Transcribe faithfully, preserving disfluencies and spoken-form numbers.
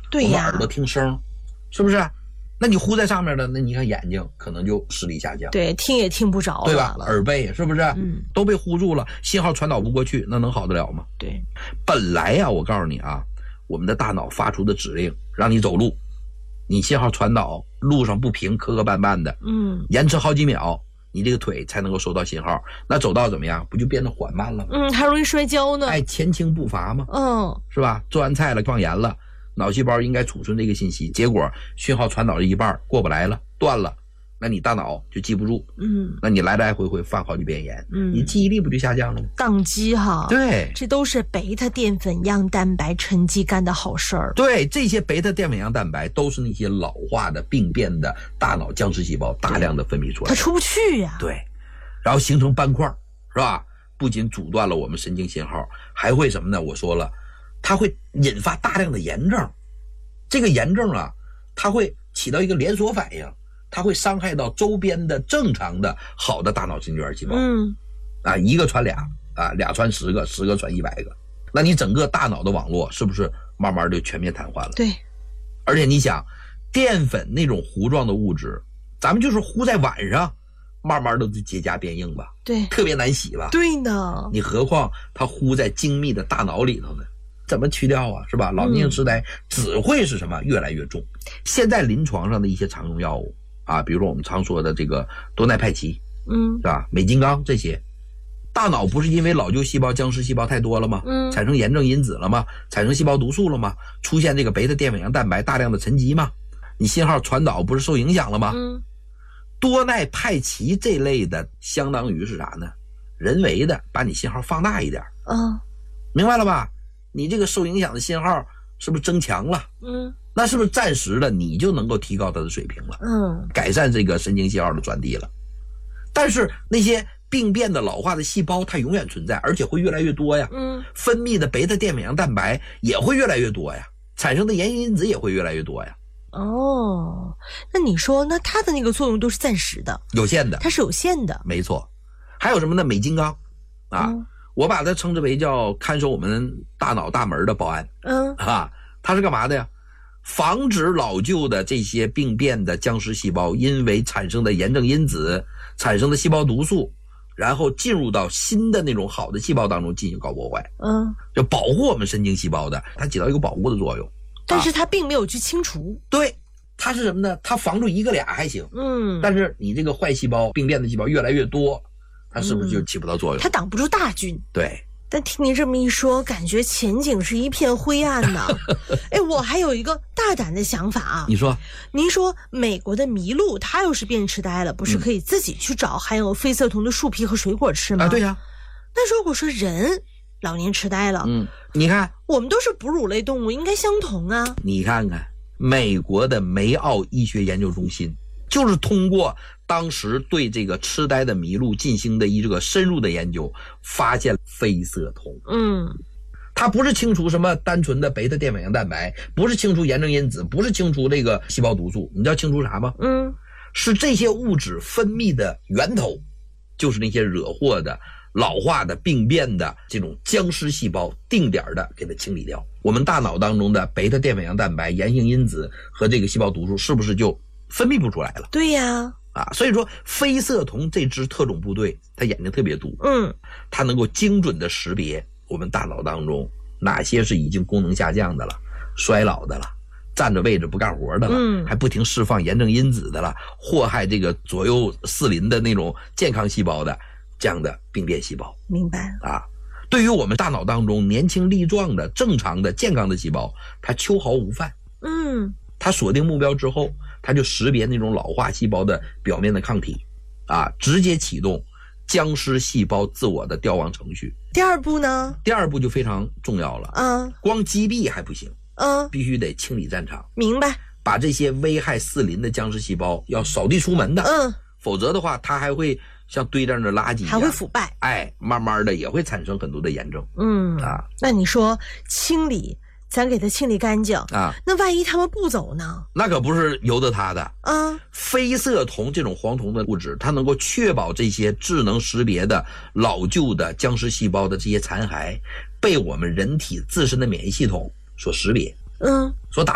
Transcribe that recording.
对呀， 我们耳朵听声，是不是？那你糊在上面的，那你看眼睛可能就视力下降， 对，听也听不着了， 对吧？耳背是不是？ 嗯， 都被糊住了，信号传导不过去，那能好得了吗？ 对， 本来呀、啊，我告诉你啊，我们的大脑发出的指令让你走路，你信号传导路上不平，磕磕绊绊的， 嗯， 延迟好几秒，你这个腿才能够收到信号，那走道怎么样？不就变得缓慢了吗？ 嗯，还容易摔跤呢。 哎，前倾步伐嘛， 嗯， 是吧？做完菜了，放盐了。脑细胞应该储存这个信息，结果讯号传导了一半过不来了，断了，那你大脑就记不住， 嗯， 那你来来回回犯好几遍盐， 嗯， 你记忆力不就下降了吗？ 宕机哈， 对， 这都是贝塔淀粉样蛋白沉积干的好事儿。 对，这些贝塔淀粉样蛋白都是那些老化的病变的大脑僵尸细胞大量的分泌出来， 它出不去呀、啊。 对，然后形成斑块，是吧？不仅阻断了我们神经信号，还会什么呢？我说了。它会引发大量的炎症，这个炎症啊，它会起到一个连锁反应，它会伤害到周边的正常的好的大脑神经元细胞。 嗯， 啊，一个传俩，啊，俩传十个，十个传一百个，那你整个大脑的网络是不是慢慢就全面瘫痪了？ 对。 而且你想，淀粉那种糊状的物质，咱们就是糊在碗上，慢慢的就结痂变硬吧， 对， 特别难洗吧？ 对呢。 你何况它糊在精密的大脑里头呢？怎么去掉啊？是吧？老年性痴呆只会是什么？越来越重。现在临床上的一些常用药物啊，比如说我们常说的这个多奈派奇， 嗯， 是吧？美金刚这些，大脑不是因为老旧细胞、僵尸细胞太多了吗？ 嗯， 产生炎症因子了吗？产生细胞毒素了吗？出现这个贝塔淀粉样蛋白大量的沉积吗？你信号传导不是受影响了吗？ 嗯， 多奈派奇这类的，相当于是啥呢？人为的把你信号放大一点， 嗯， 明白了吧？你这个受影响的信号是不是增强了？ 嗯， 那是不是暂时的你就能够提高它的水平了？ 嗯， 改善这个神经信号的传递了。但是那些病变的老化的细胞它永远存在，而且会越来越多呀。 嗯， 分泌的贝塔淀粉样蛋白也会越来越多呀，产生的炎性因子也会越来越多呀。 哦，那你说，那它的那个作用都是暂时的， 有限的， 它是有限的。 没错。还有什么呢？美金刚啊。嗯，我把它称之为叫看守我们大脑大门的保安。 嗯啊，它是干嘛的呀？防止老旧的这些病变的僵尸细胞因为产生的炎症因子产生的细胞毒素，然后进入到新的那种好的细胞当中进行搞破坏。 嗯， 就保护我们神经细胞的，它起到一个保护的作用。 但是它并没有去清除。 啊、对，它是什么呢？它防住一个俩还行。 嗯， 但是你这个坏细胞、病变的细胞越来越多，它是不是就起不到作用？ 嗯、它挡不住大军。 对。 但听您这么一说，感觉前景是一片灰暗呢。哎，我还有一个大胆的想法啊。 你说， 您说美国的麋鹿，它要是变痴呆了，不是可以自己去找含有非色酮的树皮和水果吃吗？ 啊，对呀、啊。 那如果说人老年痴呆了， 嗯，你看， 我们都是哺乳类动物，应该相同啊。 你看看，美国的梅奥医学研究中心就是通过当时对这个痴呆的麋鹿进行的一个深入的研究，发现非色酮。 嗯， 它不是清除什么单纯的贝塔淀粉样蛋白，不是清除炎症因子，不是清除这个细胞毒素，你知道清除啥吗？ 嗯， 是这些物质分泌的源头，就是那些惹祸的、老化的、病变的这种僵尸细胞，定点的给它清理掉。我们大脑当中的贝塔淀粉样蛋白、炎性因子和这个细胞毒素，是不是就分泌不出来了？ 对呀。 啊，所以说非色酮这支特种部队，它眼睛特别毒， 嗯， 它能够精准的识别我们大脑当中哪些是已经功能下降的了、衰老的了、站着位置不干活的了， 嗯， 还不停释放炎症因子的了，祸害这个左右四邻的那种健康细胞的这样的病变细胞。 明白啊？对于我们大脑当中年轻力壮的、正常的、健康的细胞，它秋毫无犯。 嗯， 它锁定目标之后，它就识别那种老化细胞的表面的抗体，啊，直接启动僵尸细胞自我的凋亡程序。 第二步呢？ 第二步就非常重要了啊， 光击毙还不行， 嗯， 必须得清理战场。 明白。 把这些危害四邻的僵尸细胞要扫地出门的， 嗯， 否则的话，它还会像堆这样的垃圾一样， 还会腐败， 哎，慢慢的也会产生很多的炎症。 嗯啊， 那你说清理，咱给它清理干净啊， 那万一他们不走呢？ 那可不是由得他的啊。 非色酮这种黄酮的物质，它能够确保这些智能识别的老旧的僵尸细胞的这些残骸被我们人体自身的免疫系统所识别， 嗯， 所打